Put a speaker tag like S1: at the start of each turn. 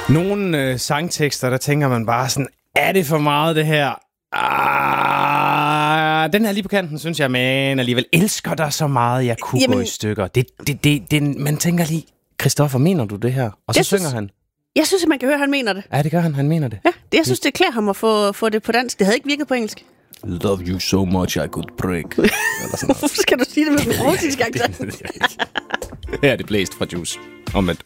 S1: Nogle sangtekster, der tænker man bare sådan, er det for meget det her? Den her lige på kanten, synes jeg, men alligevel elsker dig så meget, jeg kunne gå i stykker. Man tænker lige, Christoffer, mener du det her? Og så synger han.
S2: Jeg synes, at man kan høre, at han mener det.
S1: Ja, det gør han. Han mener det.
S2: Ja, jeg synes, det klæder ham at få det på dansk. Det havde ikke virket på engelsk.
S1: Love you so much, I could break.
S2: Hvorfor skal du sige det med russisk accent?
S1: Her er det blæst fra Juice. Omvendt.